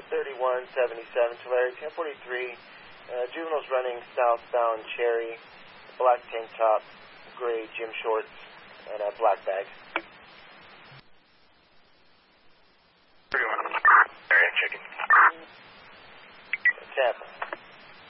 3177 Tulare, 1043. Juvenile's running southbound Cherry, black tank top, gray gym shorts, and a black bag.